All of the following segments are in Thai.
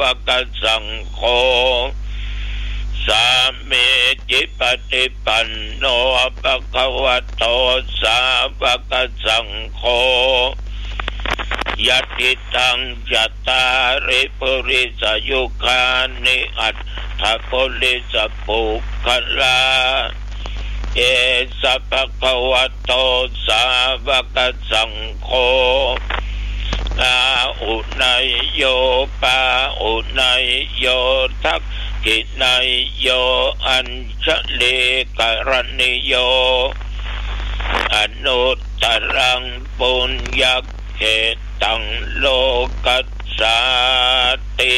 วกสังโฆสามีจิปฏิปันโนภะคะวะโตสาวกสังโฆยัตถิตังจัตตาริปุริสยุคานิอัตถปุริสปุคคลาเอสะภะคะวะโตสาวกสังโฆอาอุนัยโยปาอุนัยโยทักขินัยโยอัญชลีกรณิโยอนุตตรังปุญญเขตังโลกัสสาติ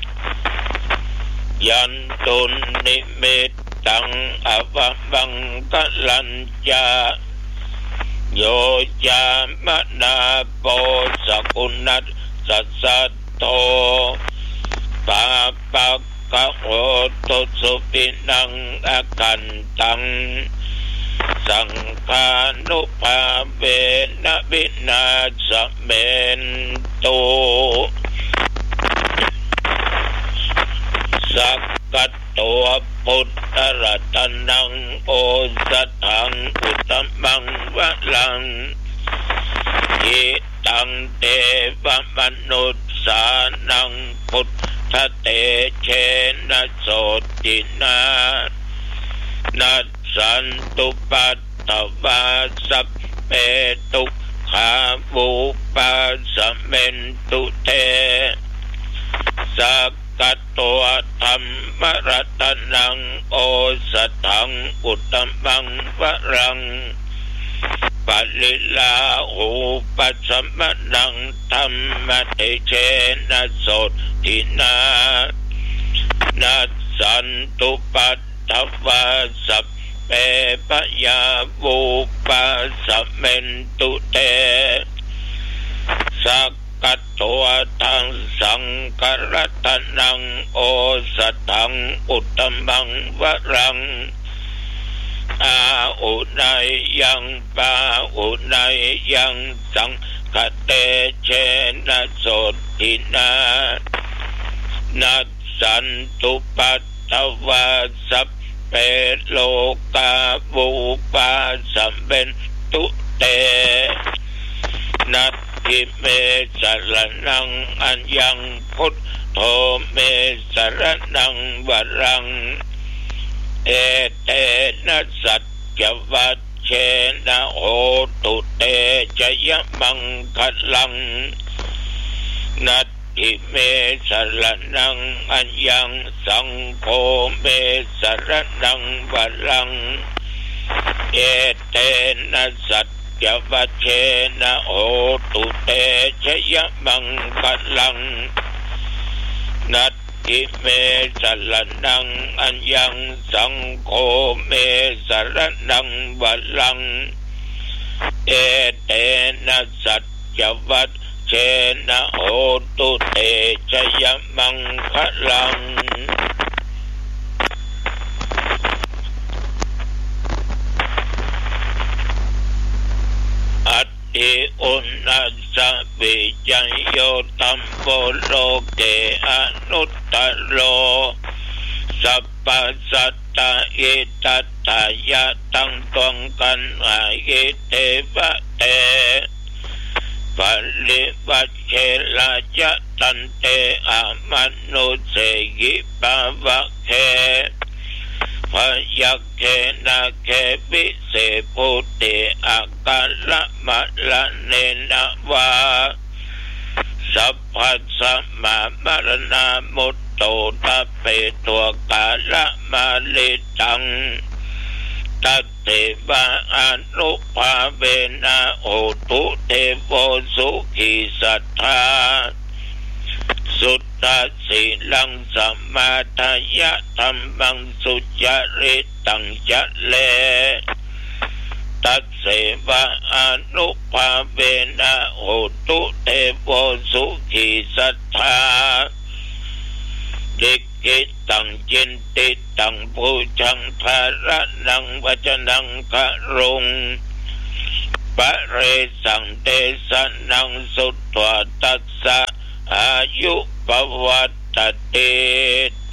ยันตุนิมิตตังอวมังกลัญจาโยจามนาโปสกุณัสสัสสัตโตปาปักขะโหตุสุปินังอากันตังสังฆานุภาเวนะวินาศเมนตุสักกัตตัวพุทธรัตนังโอสัตถังอุตตมังวะลังอิตังเตวะมนุสสานังพุทธเตเชนะโสตินานัสสันตุปัตตวาสัพเพตุขาวุปัสสะเมนตุเตสักกัตตัวธรรมรัตนังโอสัตถังอุตตมังวะรังปลิลาหูปัสสมนังธรรมเตเชนะโสตินานัสสันตุปัตตวาสัพเพปยาวุปัสสะเมนตุเตสักกัตตัวทังสังกรัตนังโอสัตถังอุตตมังวะรังอาอุนัยยังปาอุนัยยังสังฆเตเชนะโสตินานัสสันตุปัตตวาสัพเพโลกาวุปัสสะเมนตุเตนัตถิเมสรณังอัญญังพุทโธเมสรณังวรังเอเตนะสัจจวัชเชนะโหตุเตชยมังคลังนัตถิเมสรณังอัญญังสังโฆเมสรณังวรังเอเตนะสัจจวัชเชนะโหตุเตชยมังคลังนัตถิเมสรณังอัญญังสังโฆเมสรณังวรังเอเตนะสัจจวัชเชนะโหตุเตชยมังคลังอัตถิอุณัสสะวิจัยโยตัมโพโลเกอนุตตโรสัพพสัตตะอิตัตถายะตังตวงกันอาอิเตวะเตปลิวัชเชลาจะตันเตอะมนุเสกิปาวะเคพยักเขนะเควิเศปุติอาการละมะละเนนะวาสัพพัสสะมามรณามุตโตตะเปตัวกาละมาลิตังตัตเตวะอนุภาเวนะโอตุเทโวสุขิสัทธาสุตตะสีลังสัมมาทายะธัมมังสุจริตังจะเลตัสเสวะอนุภาเวนะโอตุเทโวสุขิสัทธาดิกิตังจินติตังภูชังภาระนังวจนังกะรุงปะเรสังเตสนังสุตวตัสสะอายุปวัตตติเต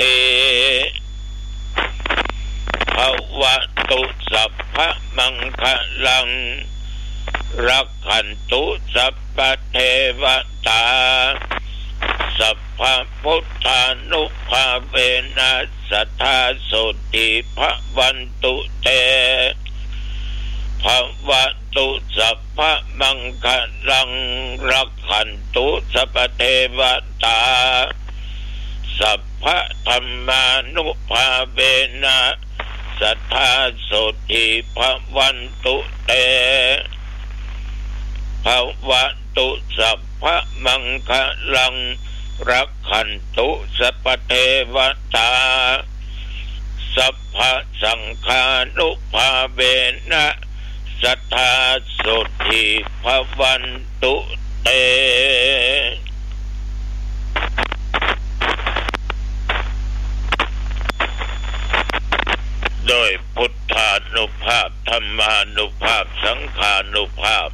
ภวตุสัพพะมังคลังรักขันตุสัพพะเทวตาสัพพะพุทธานุภาเวนะสัทธาโสติภวันตุเตภวตุสัพพะมังคลังรักขันตุสัพพะเทวตาสัพพะธัมมานุภาเวนะสัทธาโสติภวันตุเตภวตุสัพพะมังคลังรักขันตุสัพพะเทวตาสัพพะสังฆานุภาเวนะสัทธาโสติภวันตุเตโดยพุทธานุภาพธรรมานุภาพสังฆานุภาพ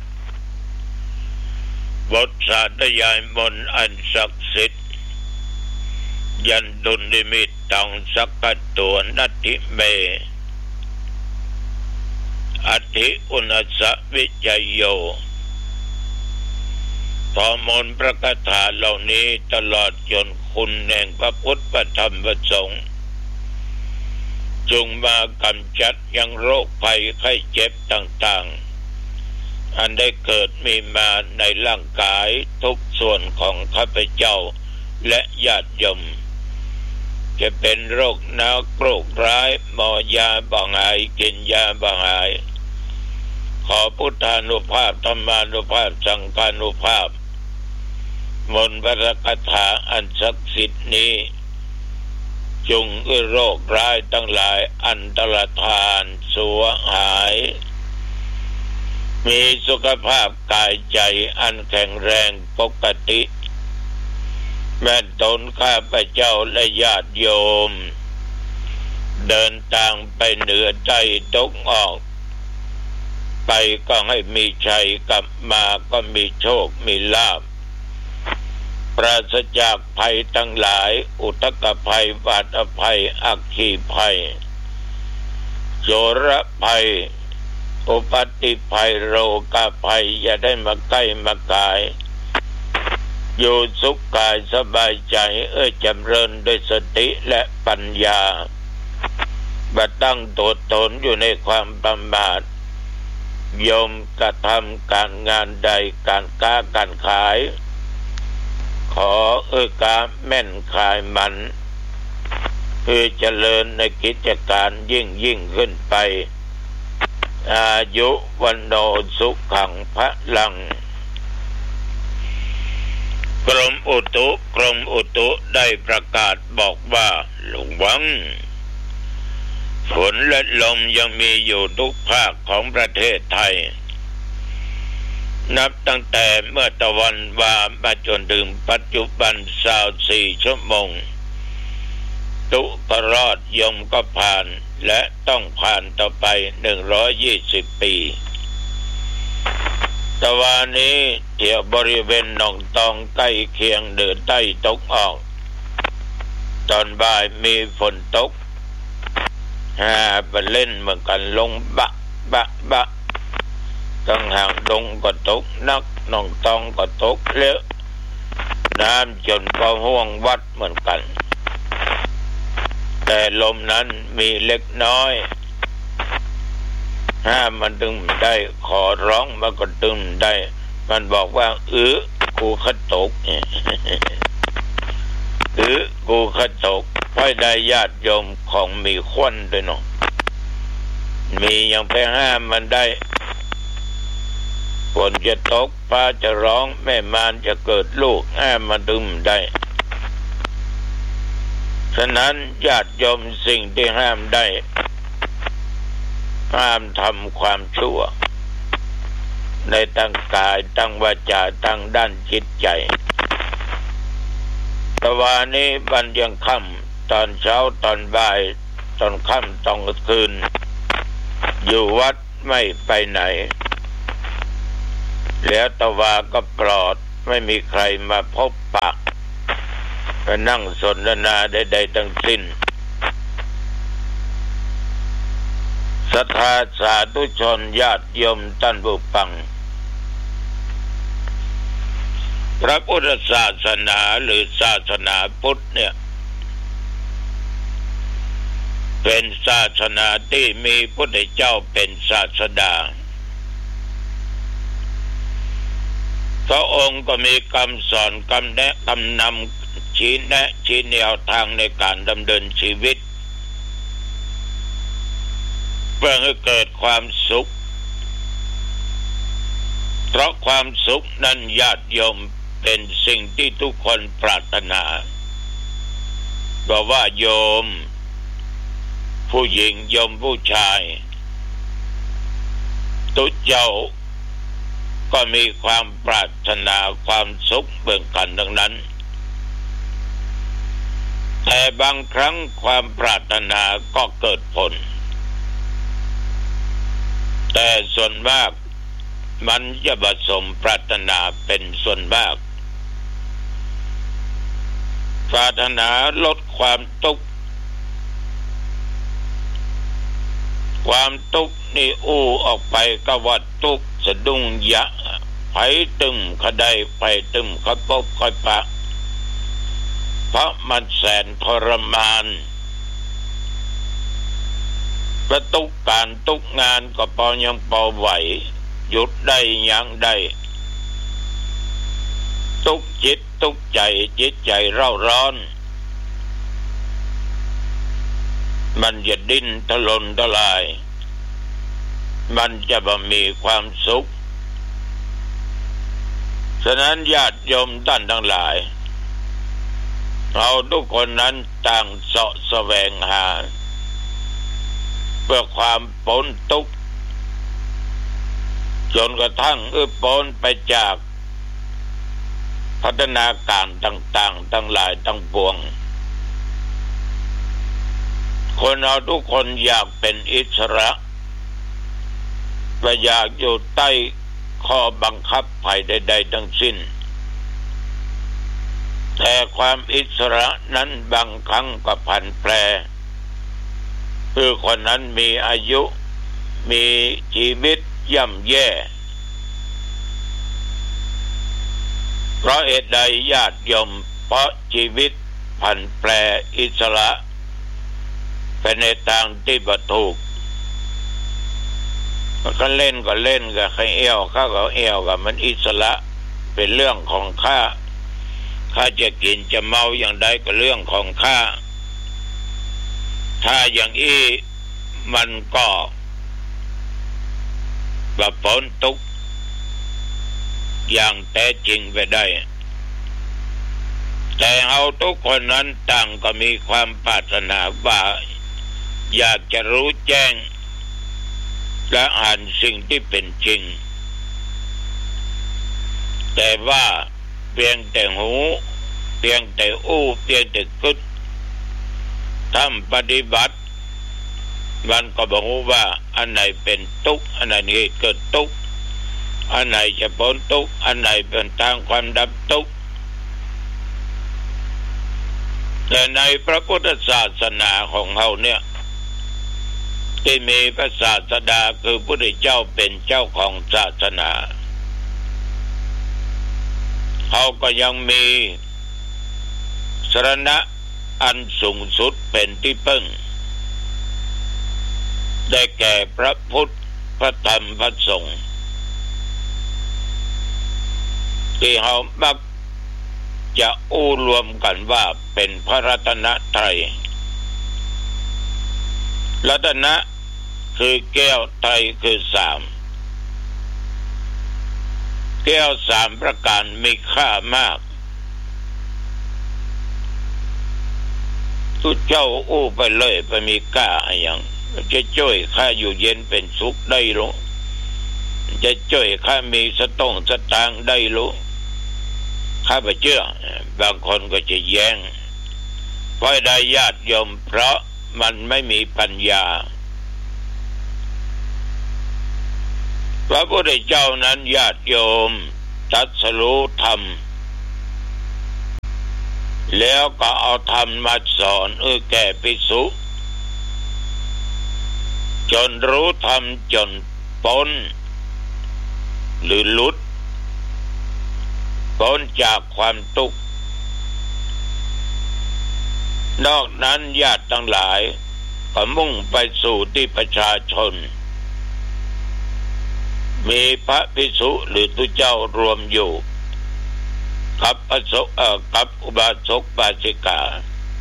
บทสาธยายมนต์อันศักดิ์สิทธิ์ยันตุนิมิตตังสักกัตตวนัตถิเมอธิอุณสสวิจัยโยพอมนต์พระคาถาเหล่านี้ตลอดจนคุณแห่งพระพุทธพระธรรมพระสงฆ์จงมากำจัดยังโรคภัยไข้เจ็บต่างๆอันได้เกิดมีมาในร่างกายทุกส่วนของข้าพเจ้าและญาติโยมจะเป็นโรคหนักโรคร้ายหมอยาบ่หายกินยาบ่หายขอพุทธานุภาพธรรมานุภาพสังฆานุภาพมนต์พระคาถาอันศักดิ์สิทธิ์นี้จงโรคร้ายทั้งหลายอันตรธานสัวหายมีสุขภาพกายใจอันแข็งแรงปกติแม้ตนข้าพเจ้าและญาติโยมเดินทางไปเหนือใต้ตกออกไปก็ให้มีชัยกลับมาก็มีโชคมีลาภปราศจากภัยทั้งหลายอุทกภัยบาตภัยอัคคีภัยโจรภัยอุปัติภัยโรคภัยอย่าได้มาใกล้มากายอยู่สุขกายสบายใจจำเริญด้วยสติและปัญญาบัดตั้งตัวตนอยู่ในความประมาทโยมกระทำการงานใดการค้าการขายขอการแม่นขายมันคือเจริญในกิจการยิ่งขึ้นไปอายุวันโนสุขังพลังกรมอุตุได้ประกาศบอกว่าระวังฝนและลมยังมีอยู่ทุกภาคของประเทศไทยนับตั้งแต่เมื่อตะวันวามาจนถึงปัจจุบัน24 ชั่วโมงตุก็รอดยมก็ผ่านและต้องผ่านต่อไป120 ปีตะวันนี้เที่ยวบริเวณหนองตองใกล้เคียงเหนือใต้ตกออกตอนบ่ายมีฝนตกไปเล่นเหมือนกันลงบะตั้งห่างดงก็ตกนักหนองตองก็ตกเยอะน้ำจนพอห่วงวัดเหมือนกันแต่ลมนั้นมีเล็กน้อยมันดึงได้ขอร้องมันก็ดึงได้มันบอกว่ากูขัดตกกูขัดตกค่อยได้ญาติโยมของมีควันด้วยเนาะมียังไปห้ามมันได้ฝนจะตกฟ้าจะร้องแม่มารจะเกิดลูกมันดึงได้ฉะนั้นญาติโยมสิ่งที่ห้ามได้ห้ามทำความชั่วในทางกายทางวาจาทางด้านจิตใจตะวันนี้วันยังค่ำตอนเช้าตอนบ่ายตอนค่ำตอนกลางคืนอยู่วัดไม่ไปไหนแล้วตะวาก็ปลอดไม่มีใครมาพบปะก็นั่งสนทนาใดๆทั้งสิ้นศรัทธาสาธุชนญาติโยมท่านผู้ฟังพระพุทธศาสนาหรือศาสนาพุทธเนี่ยเป็นศาสนาที่มีพระพุทธเจ้าเป็นศาสดาพระองค์ก็มีคำสอนคำแนะคำนำชี้แนะชี้แนวทางในการดำเนินชีวิตเพื่อให้เกิดความสุขเพราะความสุขนั้นญาติโยมเป็นสิ่งที่ทุกคนปรารถนาบอกว่าโยมผู้หญิงโยมผู้ชายทุกเจ้าก็มีความปรารถนาความสุขเบื้องกันดังนั้นแต่บางครั้งความปรารถนาก็เกิดผลแต่ส่วนมากมันจะผสมปรารถนาเป็นส่วนมากปรารถนาลดความทุกข์นี่อู้ออกไปก็ว่าทุกข์สะดุ้งยะไผตึมขะไดไผตึมขะปบขะปะเพราะมันแสนทรมานประตุกการตุกงานก็พอยังพอไหวหยุดได้ยังได้ตุกจิตตุกใจจิตใจเร่าร้อนมันจะดิ้นทะลนทลายมันจะบ่มีความสุขฉะนั้นญาติโยมท่านทั้งหลายเราทุกคนนั้นต่างเสาะแสวงหาเพื่อความพ้นทุกข์จนกระทั่งพ้นไปจากพัฒนาการต่างๆทั้งหลายทั้งปวงคนเราทุกคนอยากเป็นอิสระและอยากอยู่ใต้ข้อบังคับภายใดๆทั้งสิ้นแต่ความอิสระนั้นบางครั้งก็ผันแปรคือคนนั้นมีอายุมีชีวิตย่ำแย่เพราะเหตุใดญาติโยมเพราะชีวิตผันแปรอิสระเป็นในทางที่บ่ถูกก็เล่นก็เล่นกับใครเอวข้าก็เอวกับมันอิสระเป็นเรื่องของข้าจะกินจะเมาอย่างใดก็เรื่องของข้าถ้าอย่างอี้มันก็แบบพ้นทุกข์อย่างแท้จริงไปได้แต่เอาทุกคนนั้นต่างก็มีความปรารถนาว่าอยากจะรู้แจ้งและอ่านสิ่งที่เป็นจริงแต่ว่าเพียงแต่หูเพียงแต่อู้เพียงแต่กึศทำปฏิบัติมันก็บอกว่าอันไหนเป็นทุกข์อันไหนเกิดทุกข์อันไหนจะพ้นทุกข์อันไหนเป็นทางความดับทุกข์แต่ในพระพุทธศาสนาของเราเนี่ยที่มีพระศาสดาคือพระพุทธเจ้าเป็นเจ้าของศาสนาเขาก็ยังมีสรณะอันสูงสุดเป็นที่พึ่งได้แก่พระพุทธพระธรรมพระสงฆ์ที่เขามักจะอู้รวมกันว่าเป็นพระรัตนตรัยรัตนะคือแก้วไตรคือสามแก้วสามประการมีค่ามากทุกเจ้าอู้ไปเลยไปมีค่าอย่างจะช่วยข้าอยู่เย็นเป็นสุขได้หรือจะช่วยข้ามีสตางค์ได้หรือข้าไปเชื่อบางคนก็จะแย้งเพราะได้ญาติโยมเพราะมันไม่มีปัญญาพระพุทธเจ้านั้นญาติโยมตรัสรู้ธรรมแล้วก็เอาธรรมมาสอนแก่ภิกษุจนรู้ธรรมจนพ้นหรือหลุดพ้นจากความทุกข์นอกนั้นญาติทั้งหลายก็มุ่งไปสู่ที่ประชาชนมีพระภิกษุหรือตุเจ้ารวมอยู่กับอุบาสกบาสิกา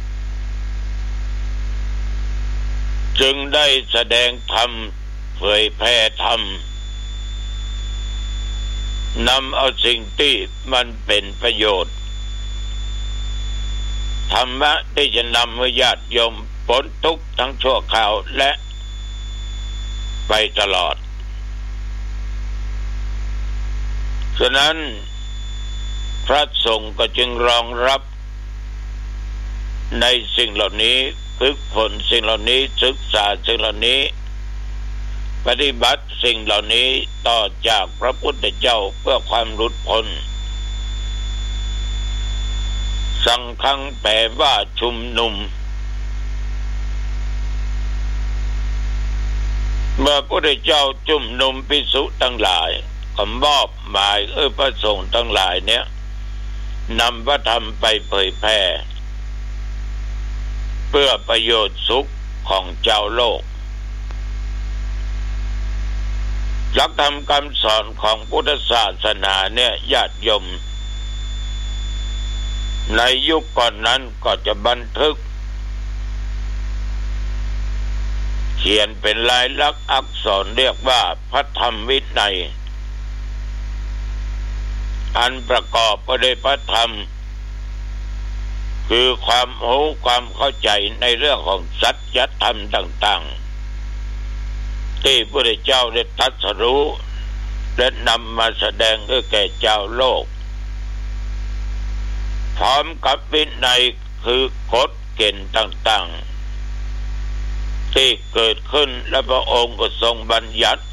จึงได้แสดงธรรมเผยแผ่ธรรมนำเอาสิ่งที่มันเป็นประโยชน์ธรรมะที่จะนำให้ญาติโยมพ้นทุกข์ทั้งชั่วคราวและไปตลอดฉะนั้นพระสงฆ์ก็จึงรองรับในสิ่งเหล่านี้ฝึกฝนสิ่งเหล่านี้ศึกษาสิ่งเหล่านี้ปฏิบัติสิ่งเหล่านี้ต่อจากพระพุทธเจ้าเพื่อความหลุดพ้นสังฆังแปลว่าชุมนุมเมื่อพระพุทธเจ้าชุมนุมภิกษุทั้งหลายก็มอบหมายพระสงฆ์ทั้งหลายเนี่ยนำพระธรรมไปเผยแผ่เพื่อประโยชน์สุขของเจ้าโลกหลักธรรมคำสอนของพุทธศาสนาเนี่ยญาติโยมในยุคก่อนนั้นก็จะบันทึกเขียนเป็นลายลักษณ์อักษรเรียกว่าพระธรรมวินัยอันประกอบไปด้วยพระธรรมคือความรู้ความเข้าใจในเรื่องของสัจธรรมต่างๆที่พระพุทธเจ้าได้ตรัสรู้และนำมาแสดงให้แก่เจ้าโลกพร้อมกับวินัยคือกฎเกณฑ์ต่างๆที่เกิดขึ้นและพระองค์ก็ทรงบัญญัติ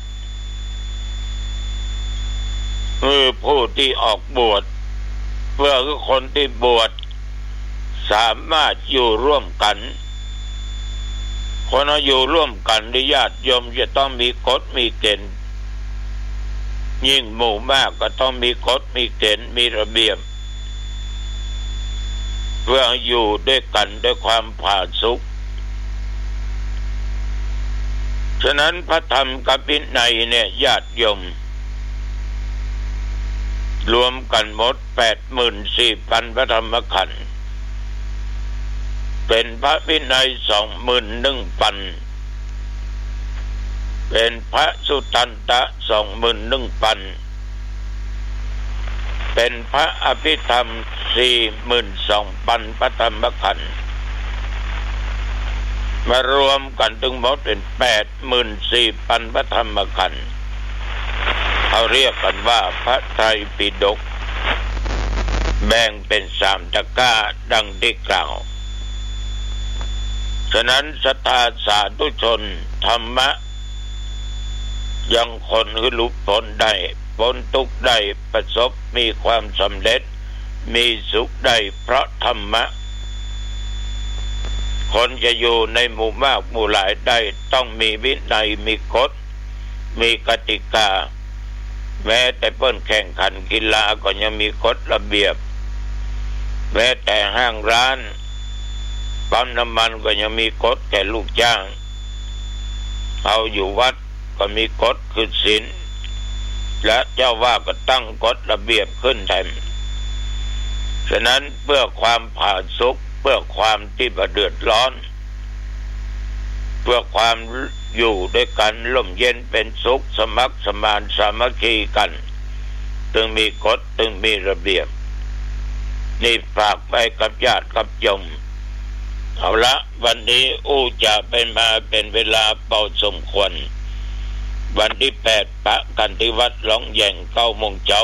ผู้ที่ออกบวชเพื่อคนที่บวชสามารถอยู่ร่วมกันคนอยู่ร่วมกันในญาติโยมจะต้องมีกฎมีเกณฑ์ยิ่งหมู่มากก็ต้องมีกฎมีเกณฑ์มีระเบียบเพื่ออยู่ด้วยกันด้วยความผาสุกฉะนั้นพระธรรมกับวินัยเนี่ยญาติโยมรวมกันหมด 84,000 พระธรรมขันธ์เป็นพระวินัย 21,000 เป็นพระสุตตันตะ 21,000 เป็นพระอภิธรรม 42,000 พระธรรมขันธ์มารวมกันทั้งหมดเป็น 84,000 พระธรรมขันธ์เขาเรียกกันว่าพระไตรปิฎกแบ่งเป็น3ตะกร้าดังที่กล่าวฉะนั้นศรัทธาสาธุชนธรรมะยังคนให้หลุดพ้นได้พ้นทุกข์ได้ประสบมีความสำเร็จมีสุขได้เพราะธรรมะคนจะอยู่ในหมู่มากหมู่หลายได้ต้องมีวินัยมีกฎมีกติกาแม้แต่เปิ้นแข่งขันกีฬาก็ยังมีกฎระเบียบแม้แต่ห้างร้านปั๊มน้ำมันก็ยังมีกฎแก่ลูกจ้างเอาอยู่วัดก็มีกฎคือศีลและเจ้าว่าก็ตั้งกฎระเบียบขึ้นแทนฉะนั้นเพื่อความผาสุกเพื่อความที่บ่เดือดร้อนเพื่อความอยู่ด้วยกันร่มเย็นเป็นสุขสมัครสมานสามัคคีกันจึงมีกฎจึงมีระเบียบนี่ฝากไปกับญาติกับโยมเอาละวันนี้จะเป็นเวลาเป่าสมควรวันที่8ปะกันที่วัดหลองแยง9 โมงเช้า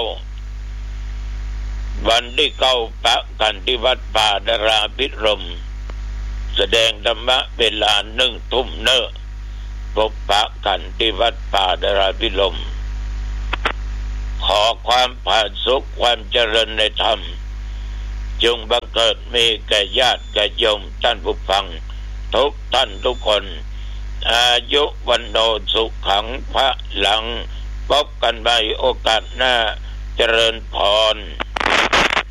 วันที่9ปะกันที่วัดป่าดาราพิรมแสดงธรรมะเวลา1 ทุ่มเนอะพบปะกันที่วัดป่าดาราพิรมขอความผาสุกความเจริญในธรรมจงบังเกิดมีแก่ญาติแก่โยมท่านผู้ฟังทุกท่านทุกคนอายุวันโนสุขังพระลังพบกันใหม่โอกาสหน้าเจริญพร